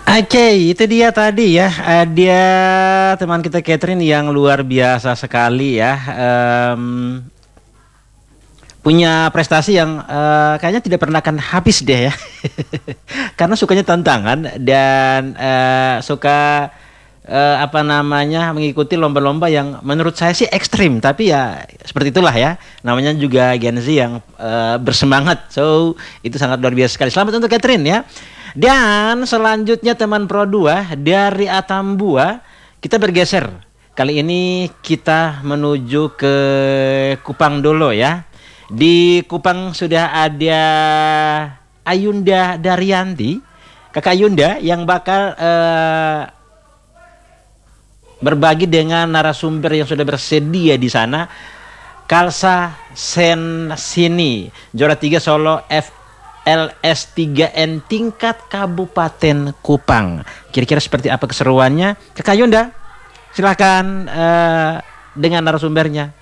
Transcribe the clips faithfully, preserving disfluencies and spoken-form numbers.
Oke, itu dia tadi ya. Uh, dia teman kita Catherine yang luar biasa sekali ya. Um, punya prestasi yang uh, kayaknya tidak pernah akan habis deh ya. Karena sukanya tantangan dan uh, suka uh, apa namanya mengikuti lomba-lomba yang menurut saya sih ekstrim, tapi ya seperti itulah ya. Namanya juga Gen Z yang uh, bersemangat. So, itu sangat luar biasa sekali. Selamat untuk Catherine ya. Dan selanjutnya teman Pro dua dari Atambua, kita bergeser. Kali ini kita menuju ke Kupang dulu ya. Di Kupang sudah ada Ayunda Daryanti, Kakak Ayunda yang bakal uh, berbagi dengan narasumber yang sudah bersedia di sana. Kalsa Sensini, juara tiga Solo F L S tiga N tingkat Kabupaten Kupang. Kira-kira seperti apa keseruannya? Kakak Ayunda, silakan uh, dengan narasumbernya.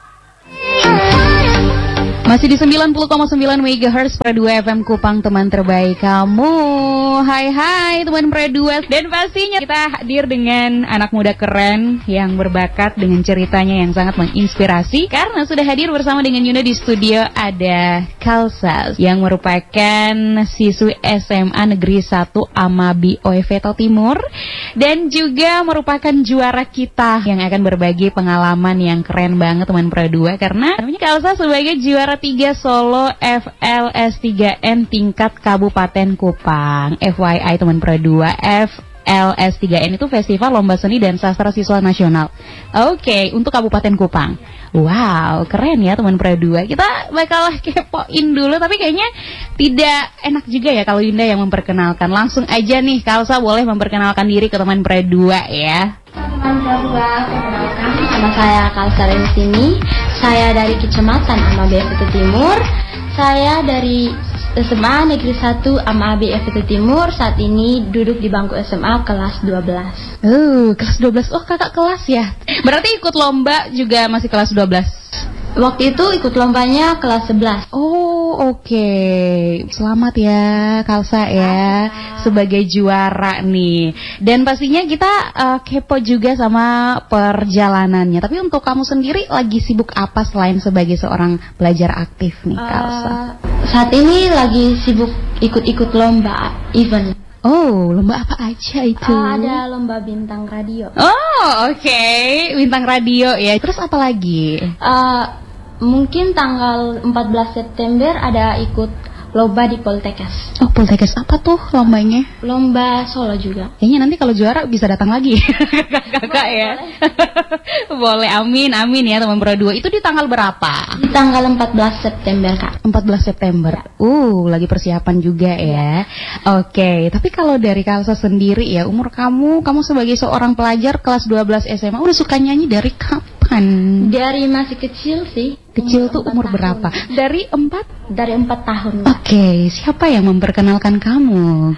Masih di sembilan puluh koma sembilan megahertz Pro dua F M Kupang, teman terbaik kamu. Hai hai teman Pro dua. Dan pastinya kita hadir dengan anak muda keren yang berbakat dengan ceritanya yang sangat menginspirasi. Karena sudah hadir bersama dengan Yunda di studio ada Kalsa yang merupakan siswi S M A Negeri satu Amabi O F Veto Timur. Dan juga merupakan juara kita yang akan berbagi pengalaman yang keren banget teman Pro dua. Karena namanya Kalsa sebagai juara tiga Solo F L S tiga N tingkat Kabupaten Kupang. F Y I teman Pro dua, F L S tiga N itu Festival Lomba Seni dan Sastra Siswa Nasional. Oke, okay, untuk Kabupaten Kupang. Wow, keren ya teman Pro dua. Kita bakal kepoin dulu, tapi kayaknya tidak enak juga ya kalau Yunda yang memperkenalkan. Langsung aja nih, Kalsa boleh memperkenalkan diri ke teman Pro dua ya. Teman Pro dua, perkenalkan nama saya Kalsa Sensini. Saya dari Kecamatan Amabi Veto Timur. Saya dari S M A Negeri satu Amabi Veto Timur. Saat ini duduk di bangku S M A kelas dua belas. Oh, kelas dua belas. Oh, kakak kelas ya. Berarti ikut lomba juga masih kelas dua belas. Waktu itu ikut lombanya kelas sebelas. Oh, oke. Okay. Selamat ya Kalsa ya sebagai juara nih. Dan pastinya kita uh, kepo juga sama perjalanannya. Tapi untuk kamu sendiri lagi sibuk apa selain sebagai seorang pelajar aktif nih Kalsa? Uh, saat ini lagi sibuk ikut-ikut lomba event. Oh, lomba apa aja itu? Uh, ada lomba bintang radio. Oh, oke. Okay. Bintang radio ya. Terus apa lagi? Uh, Mungkin tanggal empat belas September ada ikut lomba di Poltekkes. Oh, Poltekkes apa tuh lombanya? Lomba Solo juga. Kayaknya nanti kalau juara bisa datang lagi. Kakak ya. Boleh, amin, amin ya teman Pro dua. Itu di tanggal berapa? Di tanggal empat belas September, Kak. empat belas September. Ya. Uh, lagi persiapan juga ya. Oke, okay. Tapi kalau dari Kalsa sendiri ya, umur kamu, kamu sebagai seorang pelajar kelas dua belas S M A udah suka nyanyi dari kapan? Dari masih kecil sih. Kecil tuh umur berapa? Dari empat? Dari empat tahun. Oke, okay. Siapa yang memperkenalkan kamu?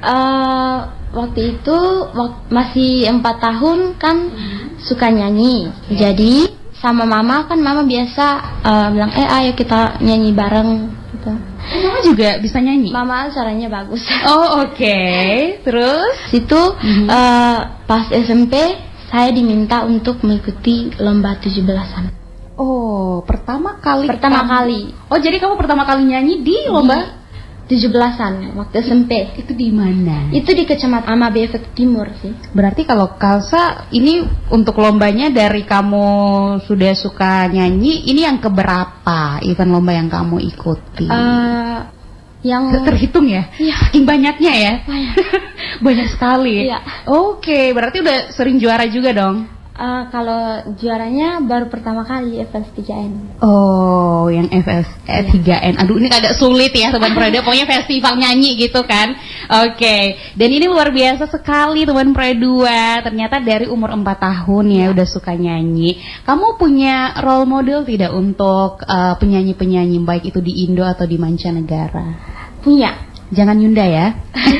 Uh, waktu itu wak- masih empat tahun kan hmm. suka nyanyi. Okay. Jadi sama mama kan mama biasa uh, bilang eh ayo kita nyanyi bareng gitu. Mama juga bisa nyanyi? Mama suaranya bagus. Oh oke. Okay. Terus? Situ mm-hmm. uh, pas S M P saya diminta untuk mengikuti lomba tujuh belasan. Oh, pertama kali. Pertama kamu... kali. Oh, jadi kamu pertama kali nyanyi di lomba tujuh belasan waktu S M P. Itu di mana? Itu di Kecamatan Amabi Veto Timur sih. Berarti kalau Kalsa ini untuk lombanya dari kamu sudah suka nyanyi, ini yang keberapa event lomba yang kamu ikuti? Uh, yang terhitung ya? Iya. Saking banyaknya ya? Banyak. Banyak sekali. Iya. Oke, okay, berarti udah sering juara juga dong? Uh, kalau juaranya baru pertama kali F L S tiga N. Oh, yang F L S tiga N. Aduh, ini agak sulit ya teman Prada. Pokoknya festival nyanyi gitu kan. Oke. Okay. Dan ini luar biasa sekali teman Prada. Ternyata dari umur empat tahun ya udah suka nyanyi. Kamu punya role model tidak untuk uh, penyanyi-penyanyi baik itu di Indo atau di mancanegara? Punya. Jangan Yunda ya.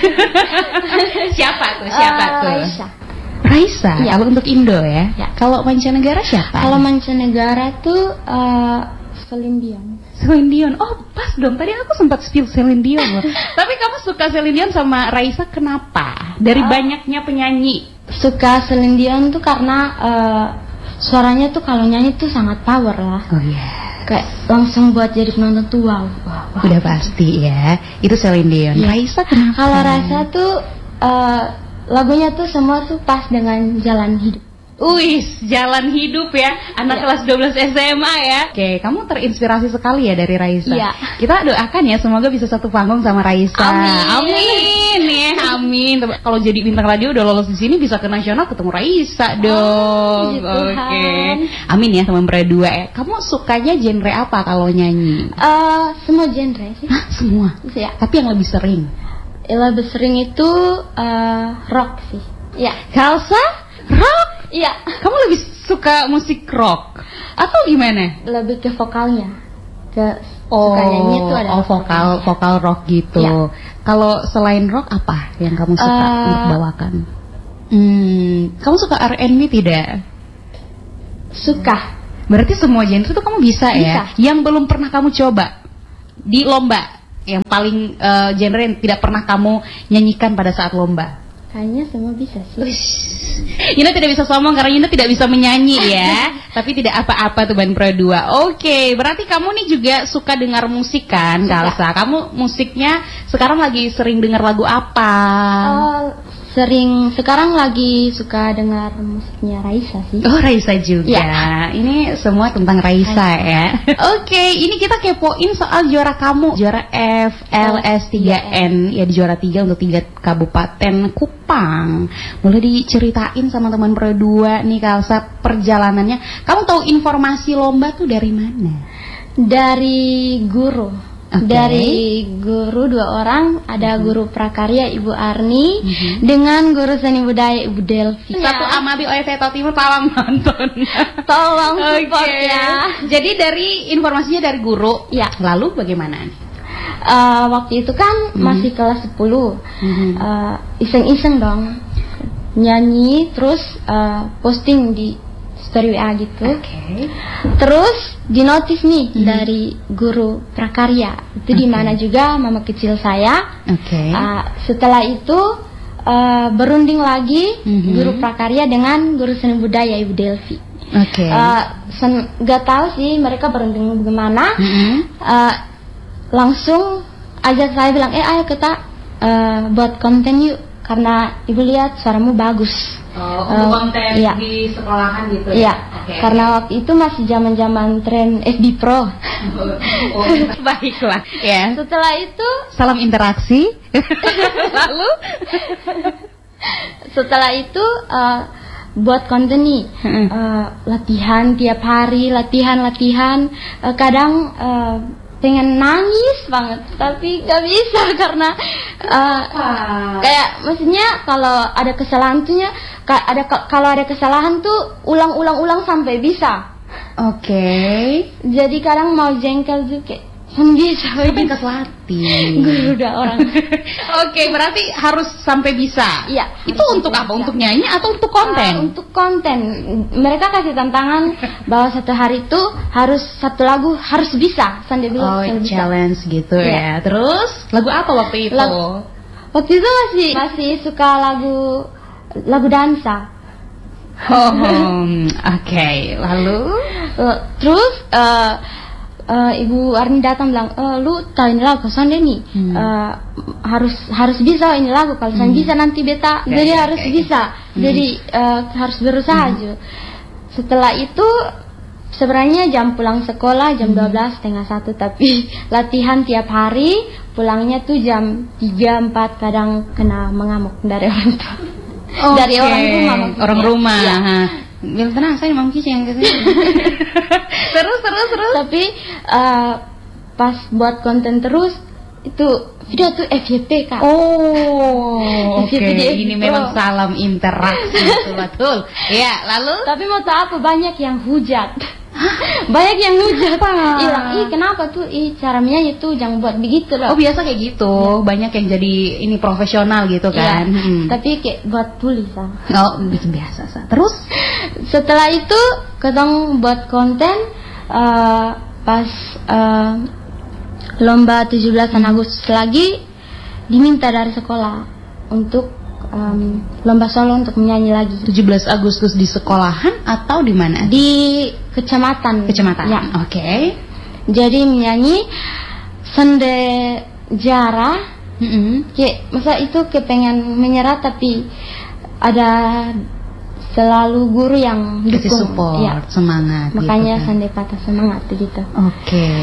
Siapa tuh? Siapa uh, tuh? Raisa. Raisa, ya. Kalau untuk Indo ya. Ya. Kalau mancanegara siapa? Kalau mancanegara tuh uh, Celine Dion. Celine Dion. Oh, pas dong. Tadi aku sempat spill Celine Dion loh. Tapi kamu suka Celine Dion sama Raisa kenapa? Dari Oh. banyaknya penyanyi. Suka Celine Dion tuh karena uh, suaranya tuh kalau nyanyi tuh sangat power lah. Oh iya. Kayak langsung buat jadi penonton tuh wow. wow, wow. Udah pasti ya. Itu Celine Dion. Iya. Raisa kenapa? Kalau Raisa tuh uh, lagunya tuh semua tuh pas dengan jalan hidup. Wih, jalan hidup ya. Anak Iya. kelas dua belas S M A ya. Oke, kamu terinspirasi sekali ya dari Raisa. Iya. Kita doakan ya semoga bisa satu panggung sama Raisa. Amin. Amin ya, amin. Kalau jadi bintang radio udah lolos di sini bisa ke nasional ketemu Raisa dong. puji Oke. Tuhan. Amin ya teman berdua ya. Kamu sukanya genre apa kalau nyanyi? Uh, semua genre sih. Hah, semua. Ya. Tapi yang lebih sering. Yang lebih sering itu uh, rock sih. Ya. Kalsa? Rock? Iya. Kamu lebih suka musik rock atau gimana? Lebih ke vokalnya. Ke Oh, suka nyanyi itu ada oh vokal vokal rock gitu. Iya. Kalau selain rock apa yang kamu suka Eh, untuk bawakan? Hmm, kamu suka R and B tidak? Suka. Berarti semua genre itu kamu bisa, ya? Bisa. Yang belum pernah kamu coba di lomba, yang paling eh, genre yang tidak pernah kamu nyanyikan pada saat lomba? Kayaknya semua bisa sih. Yuna tidak bisa sombong karena Yuna tidak bisa menyanyi ya. Tapi tidak apa-apa tuh Ban Pro dua. Oke, berarti kamu nih juga suka dengar musik kan, Kalsa? Kamu musiknya sekarang lagi sering dengar lagu apa? Oh, sering sekarang lagi suka dengar musiknya Raisa sih. Oh, Raisa juga. Ya. Ini semua tentang Raisa ya. Oke, ini kita kepoin soal juara kamu. Juara F L S tiga N. Ya, di juara tiga untuk tiga kabupaten Kupang. Boleh diceritain sama teman Pro dua nih, Kalsa, perjalanannya. Kamu tahu informasi lomba tuh dari mana? Dari guru. Oke. Dari guru dua orang, ada guru prakarya Ibu Arni Mhm. dengan guru seni budaya Ibu Delvi. Satu Amabi O F T Timur tolong nonton. Tolong support Oke. ya. Jadi dari informasinya dari guru. Ya. Lalu bagaimana? Eh, waktu itu kan Mhm. masih kelas sepuluh. Mhm. Eh, iseng-iseng dong nyanyi terus eh, posting di story W A gitu. Oke. Terus di notice nih Mhm. dari guru prakarya itu di Oke. mana juga mama kecil saya. Oke. Eh, setelah itu eh, berunding lagi Mhm. guru prakarya dengan guru seni budaya Ibu Delvi. Oke. Eh, sen- gak tahu sih mereka berunding bagaimana. Mhm. Eh, langsung aja saya bilang, eh ayo kita eh, buat konten yuk karena ibu lihat suaramu bagus. Oh, Eh, untuk konten iya. di sekolahan gitu Iya, ya? Oke. karena waktu itu masih zaman-zaman tren F B Pro. Oh, baiklah ya. Setelah itu, Salam interaksi. Lalu setelah itu eh, buat konten nih, Mm-mm. Eh, latihan tiap hari, latihan latihan. Eh, kadang eh, pengen nangis banget, tapi gak bisa karena eh, kayak maksudnya kalau ada kesalahan tuh nya, ka- ada kalau ada kesalahan tuh ulang-ulang-ulang sampai bisa. Oke. Jadi kadang mau jengkel tuh kayak kan bisa Sampai gitu. ke pelatih. Guru udah orang. Oke, berarti harus sampai bisa. Iya, Itu harus untuk sampai apa? bisa. Untuk nyanyi atau untuk Uh, konten? untuk konten, mereka kasih tantangan bahwa satu hari itu harus satu lagu harus bisa. Sambil bilang Oh, harus bisa. challenge gitu Iya. ya. Terus lagu apa waktu itu? Lagu- Waktu itu masih masih suka lagu lagu dansa. Oh, hmm, oke. Lalu? Uh, terus uh, uh, Ibu Arni datang bilang, e, lu tahu ini lagu Sonde nih, Hmm. uh, harus harus bisa ini lagu. Kalau Hmm. bisa nanti beta, Ya, jadi ya, harus ya, ya. bisa. Hmm. Jadi uh, harus berusaha aja. Setelah itu sebenarnya jam pulang sekolah jam dua belas setengah satu, tapi latihan tiap hari, pulangnya tuh jam tiga empat, kadang kena mengamuk dari orang tua. Dari Oke. orang rumah maksudnya. Orang rumah. Iya. Ha. Bilang tenang, saya Mam Kici yang kesini. terus terus terus. Tapi uh, pas buat konten terus itu video tuh F Y P Kak. Oh, oke. F Y P di F B Ini Pro. memang salam interaksi betul betul. Ya, lalu? Tapi mau tahu apa, banyak yang hujat. Banyak yang hujat. Apa? Bilang, ih kenapa tuh, ih cara menyanyi tuh jangan buat begitu Oh, loh. biasa kayak gitu. Banyak yang jadi ini profesional gitu Iya, kan. Hmm. tapi kayak buat tulisan. Oh, bikin biasa. Sa. Terus? Setelah itu ketong buat konten uh, pas uh, lomba tujuh belasan Agustus lagi diminta dari sekolah untuk um, lomba solo untuk menyanyi lagi. tujuh belas Agustus di sekolahan atau di mana? Di kecamatan. Kecamatan. Ya. Oke. Okay. Jadi menyanyi Sende Jara. Mm-hmm. Kayak masa itu kepengen menyerah tapi ada selalu guru yang kasih dukung, support, ya. Semangat. Makanya gitu kan. Sande Patah Semangat begitu. Oke. Okay.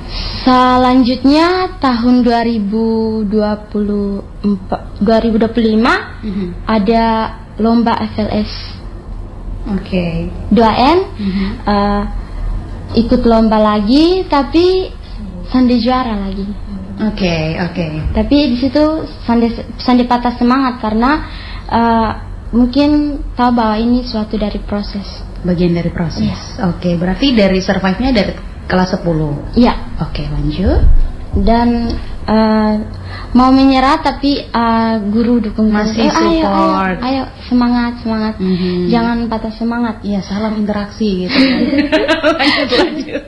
Selanjutnya tahun dua ribu dua puluh empat, dua ribu dua puluh lima Mm-hmm. ada lomba F L S. Oke. Okay. dua N Mm-hmm. uh, ikut lomba lagi tapi Sande juara lagi. Oke, okay, oke. Okay. Tapi di situ Sande Sande Patah Semangat karena uh, mungkin tahu bahwa ini suatu dari proses. Bagian dari proses. Iya. Oke, okay, berarti dari survive-nya dari kelas sepuluh. Iya. Oke, okay, lanjut. Dan uh, mau menyerah tapi uh, guru dukung masih eh, support. Ayo, ayo, ayo semangat semangat. Mm-hmm. Jangan patah semangat. Iya, salam interaksi gitu. lanjut lanjut.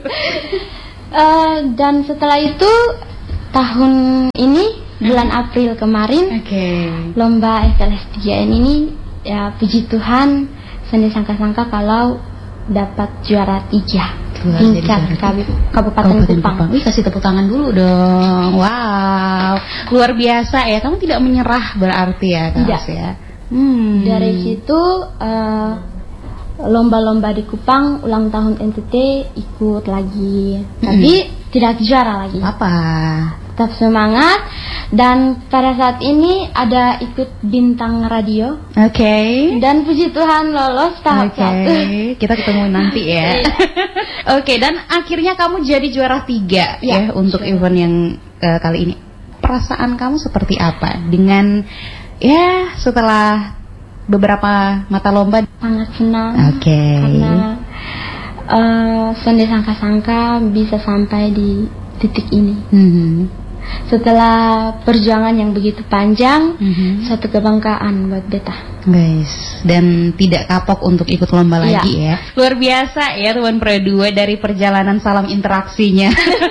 Uh, dan setelah itu tahun ini bulan April kemarin, okay. lomba F L S tiga N ini ya puji Tuhan Sande sangka-sangka kalau dapat juara tiga tingkat Kabupaten Kupang. Wih, kasih tepuk tangan dulu dong. Wow, luar biasa ya. Kamu tidak menyerah berarti ya, tidak ya. Hmm. Dari situ uh, lomba-lomba di Kupang ulang tahun N T T ikut lagi, tapi mm-hmm. tidak juara lagi. Apa? Tetap semangat. Dan pada saat ini ada ikut bintang radio. Oke. Okay. Dan puji Tuhan lolos tahap okay. satu. Kita ketemu nanti ya. Oke, okay, dan akhirnya kamu jadi juara tiga ya, ya untuk sure. event yang uh, kali ini. Perasaan kamu seperti apa dengan ya setelah beberapa mata lomba? Sangat senang. Oke. Okay. Karena uh, Sande sangka-sangka bisa sampai di titik ini. Mm-hmm. Setelah perjuangan yang begitu panjang, mm-hmm. satu kebanggaan buat beta. Guys, dan tidak kapok untuk ikut lomba ya. lagi ya. Luar biasa ya teman Pro dua dari perjalanan salam interaksinya.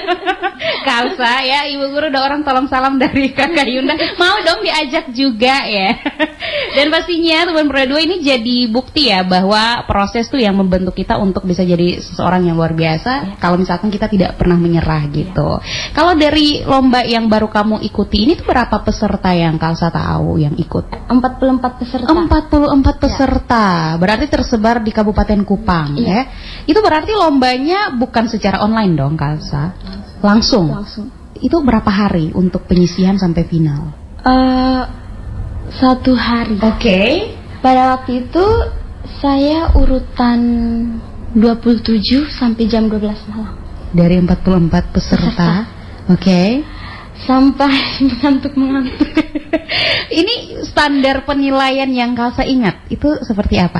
Kalsa ya, Ibu Guru udah orang tolong salam dari Kakak Yunda. Mau dong diajak juga ya. Dan pastinya teman Pro dua ini jadi bukti ya bahwa proses tuh yang membentuk kita untuk bisa jadi seseorang yang luar biasa ya. Kalau misalkan kita tidak pernah menyerah gitu. Ya. Kalau dari lomba yang baru kamu ikuti ini tuh berapa peserta yang Kalsa tahu yang ikut? empat puluh empat peserta. empat puluh empat peserta. Ya. Berarti tersebar di Kabupaten Kupang ya. ya. Itu berarti lombanya bukan secara online dong Kalsa? Langsung. Langsung. Itu berapa hari untuk penyisihan sampai final? Uh, satu hari. Oke. Okay. Pada waktu itu saya urutan dua puluh tujuh sampai jam dua belas malam. Dari empat puluh empat peserta. Oke. Okay. Sampai mengantuk-mengantuk. Ini standar penilaian yang Kalsa ingat itu seperti apa?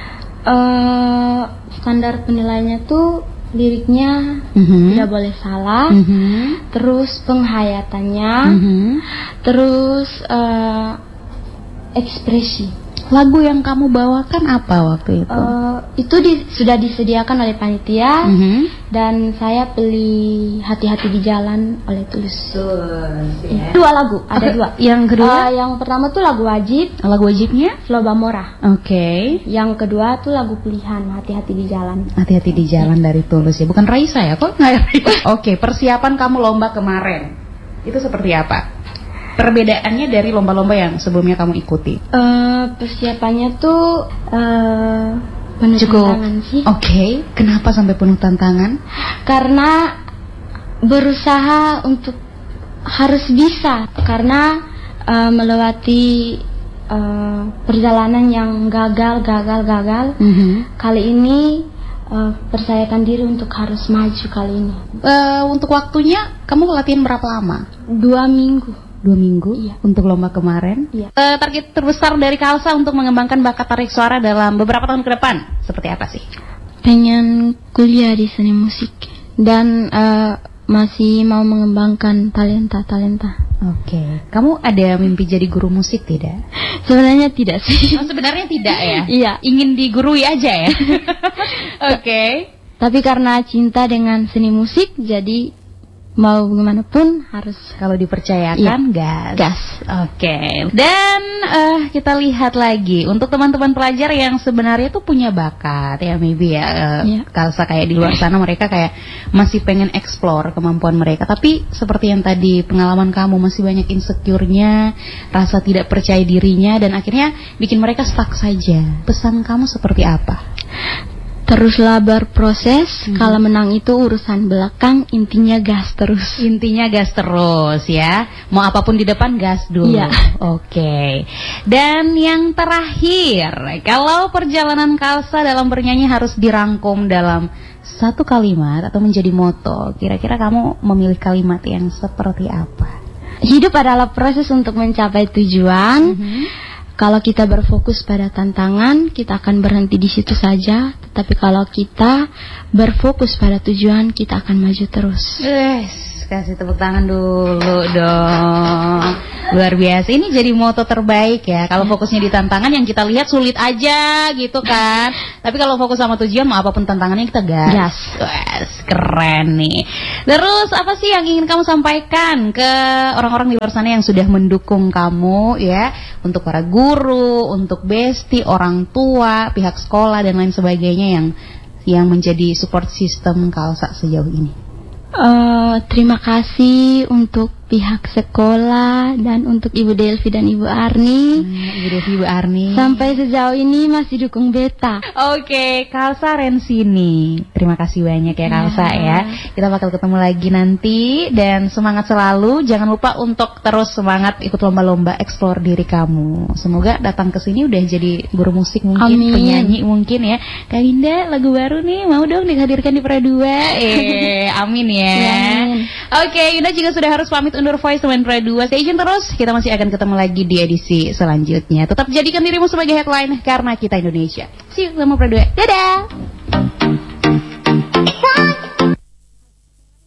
Uh, standar penilaiannya tuh liriknya mm-hmm. tidak boleh salah, mm-hmm. terus penghayatannya, mm-hmm. terus uh, ekspresi. Lagu yang kamu bawakan apa waktu itu? Uh, itu di, sudah disediakan oleh panitia, mm-hmm. dan saya beli Hati-Hati di Jalan oleh Tulus. Tulus ya. Dua lagu, ada dua. Yang kedua? Uh, yang pertama tuh lagu wajib. Lagu wajibnya? Flow Bamora. Oke. Okay. Yang kedua tuh lagu pilihan Hati-Hati di Jalan. Hati-Hati di Jalan dari Tulus ya. Bukan Raisa ya? Kok nggak? Oke. Okay. Persiapan kamu lomba kemarin itu seperti apa? Perbedaannya dari lomba-lomba yang sebelumnya kamu ikuti? Uh, persiapannya tuh uh, penuh Cukup. tantangan sih. Oke, okay. Kenapa sampai penuh tantangan? Karena berusaha untuk harus bisa. Karena uh, melewati uh, perjalanan yang gagal, gagal, gagal. Mm-hmm. Kali ini uh, percayakan diri untuk harus maju kali ini. Uh, untuk waktunya, kamu latihan berapa lama? Dua minggu. Dua minggu iya. Untuk lomba kemarin. Iya. Uh, target terbesar dari Kalsa untuk mengembangkan bakat tarik suara dalam beberapa tahun ke depan seperti apa sih? Pengen kuliah di seni musik dan uh, masih mau mengembangkan talenta-talenta. Oke. Okay. Kamu ada mimpi jadi guru musik tidak? Sebenarnya tidak sih. Oh, sebenarnya tidak ya? Iya. Ingin digurui aja ya? Oke. Okay. Tapi karena cinta dengan seni musik, jadi mau gimana pun harus Kalau dipercayakan Iya. gas. gas. Oke. Dan eh, kita lihat lagi untuk teman-teman pelajar yang sebenarnya tuh punya bakat ya, maybe ya. eh, Iya. Kalsa kayak di luar sana mereka kayak masih pengen explore kemampuan mereka, tapi seperti yang tadi pengalaman kamu masih banyak insecure-nya, rasa tidak percaya dirinya, dan akhirnya bikin mereka stuck saja. Pesan kamu seperti apa? Teruslah berproses. Mhm. Kalau menang itu urusan belakang, intinya gas terus. Intinya gas terus ya. Mau apapun di depan gas dulu. Iya. Oke. Dan yang terakhir, kalau perjalanan Kalsa dalam bernyanyi harus dirangkum dalam satu kalimat atau menjadi moto, kira-kira kamu memilih kalimat yang seperti apa? Hidup adalah proses untuk mencapai tujuan. Mhm. Kalau kita berfokus pada tantangan, kita akan berhenti di situ saja. Tetapi kalau kita berfokus pada tujuan, kita akan maju terus. Wes, kasih tepuk tangan dulu dong. Luar biasa. Ini jadi moto terbaik ya. Kalau fokusnya di tantangan yang kita lihat sulit aja gitu kan. Tapi kalau fokus sama tujuan, mau apapun tantangannya kita gas. Gas. Wes, keren nih. Terus apa sih yang ingin kamu sampaikan ke orang-orang di luar sana yang sudah mendukung kamu ya, untuk para guru, untuk besti, orang tua, pihak sekolah dan lain sebagainya yang yang menjadi support system Kalsa sejauh ini? Eh, terima kasih untuk pihak sekolah dan untuk Ibu Delvi dan Ibu Arni. Hmm, Ibu Devi, Ibu Arni. Sampai sejauh ini masih dukung beta. Oke, Kalsa Rensini. Terima kasih banyak ya Kalsa Ya. ya. Kita bakal ketemu lagi nanti dan semangat selalu. Jangan lupa untuk terus semangat ikut lomba-lomba eksplor diri kamu. Semoga datang ke sini udah jadi guru musik mungkin, Amin. penyanyi mungkin ya. Kak Winda, lagu baru nih mau dong dihadirkan di Pro dua. Eh, amin ya. Ya, amin. Oke, Winda juga sudah harus pamit undur voice teman Pro dua. Stay tune terus. Kita masih akan ketemu lagi di edisi selanjutnya. Tetap jadikan dirimu sebagai headline karena kita Indonesia. See you sama Pro dua. Dadah.